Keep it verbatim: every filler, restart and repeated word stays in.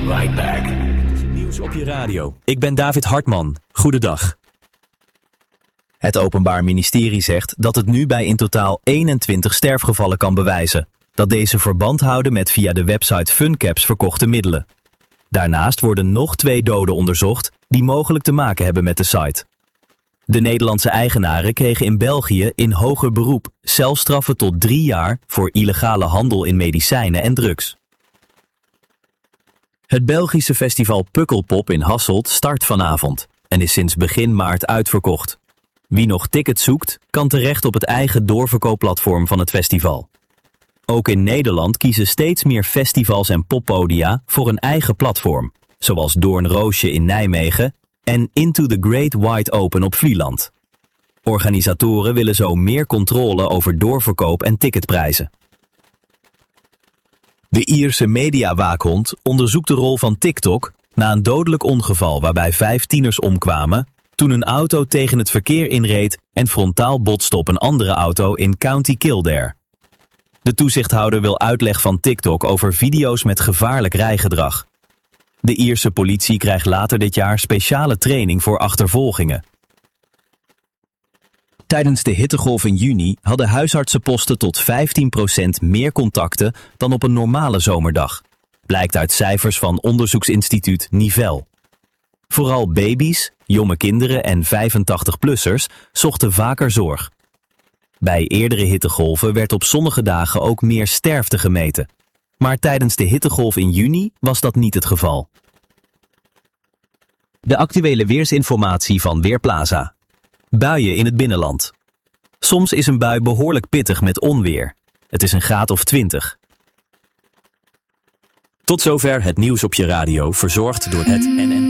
right back. Nieuws op je radio. Ik ben David Hartman. Goedendag. Het Openbaar Ministerie zegt dat het nu bij in totaal eenentwintig sterfgevallen kan bewijzen dat deze verband houden met via de website FunCaps verkochte middelen. Daarnaast worden nog twee doden onderzocht die mogelijk te maken hebben met de site. De Nederlandse eigenaren kregen in België in hoger beroep celstraffen tot drie jaar voor illegale handel in medicijnen en drugs. Het Belgische festival Pukkelpop in Hasselt start vanavond en is sinds begin maart uitverkocht. Wie nog tickets zoekt, kan terecht op het eigen doorverkoopplatform van het festival. Ook in Nederland kiezen steeds meer festivals en poppodia voor een eigen platform, zoals Doornroosje in Nijmegen en Into the Great Wide Open op Vlieland. Organisatoren willen zo meer controle over doorverkoop en ticketprijzen. De Ierse mediawaakhond onderzoekt de rol van TikTok na een dodelijk ongeval waarbij vijf tieners omkwamen toen een auto tegen het verkeer inreed en frontaal botste op een andere auto in County Kildare. De toezichthouder wil uitleg van TikTok over video's met gevaarlijk rijgedrag. De Ierse politie krijgt later dit jaar speciale training voor achtervolgingen. Tijdens de hittegolf in juni hadden huisartsenposten tot vijftien procent meer contacten dan op een normale zomerdag, blijkt uit cijfers van onderzoeksinstituut Nivel. Vooral baby's, jonge kinderen en vijfentachtig-plussers zochten vaker zorg. Bij eerdere hittegolven werd op sommige dagen ook meer sterfte gemeten. Maar tijdens de hittegolf in juni was dat niet het geval. De actuele weersinformatie van Weerplaza. Buien in het binnenland. Soms is een bui behoorlijk pittig met onweer. Het is een graad of twintig. Tot zover het nieuws op je radio, verzorgd door het N N P.